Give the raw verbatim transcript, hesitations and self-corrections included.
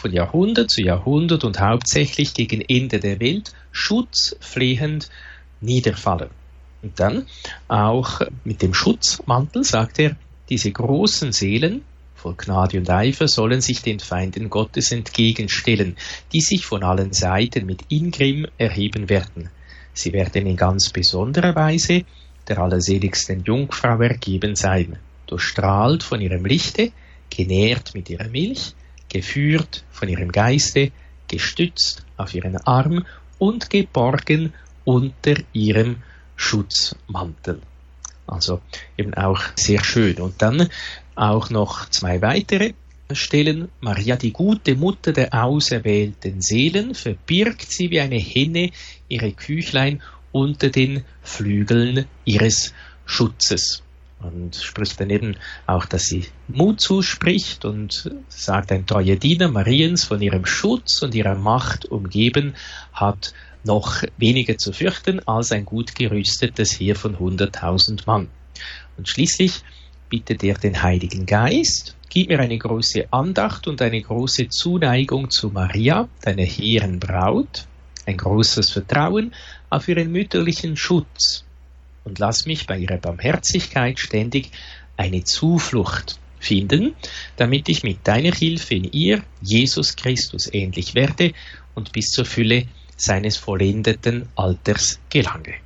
von Jahrhundert zu Jahrhundert und hauptsächlich gegen Ende der Welt schutzflehend niederfallen. Und dann auch mit dem Schutzmantel sagt er, diese großen Seelen voll Gnade und Eifer sollen sich den Feinden Gottes entgegenstellen, die sich von allen Seiten mit Ingrimm erheben werden. Sie werden in ganz besonderer Weise der allerseligsten Jungfrau ergeben sein, durchstrahlt von ihrem Lichte, genährt mit ihrer Milch, geführt von ihrem Geiste, gestützt auf ihren Arm und geborgen unter ihrem Schutzmantel. Also eben auch sehr schön. Und dann auch noch zwei weitere Stellen. Maria, die gute Mutter der auserwählten Seelen, verbirgt sie wie eine Henne ihre Küchlein unter den Flügeln ihres Schutzes. Und spricht dann eben auch, dass sie Mut zuspricht und sagt, ein treuer Diener Mariens, von ihrem Schutz und ihrer Macht umgeben, hat noch weniger zu fürchten als ein gut gerüstetes Heer von hunderttausend Mann. Und schließlich bittet er den Heiligen Geist, gib mir eine große Andacht und eine große Zuneigung zu Maria, deiner hehren Braut, ein großes Vertrauen auf ihren mütterlichen Schutz und lass mich bei ihrer Barmherzigkeit ständig eine Zuflucht finden, damit ich mit deiner Hilfe in ihr, Jesus Christus, ähnlich werde und bis zur Fülle seines vollendeten Alters gelange.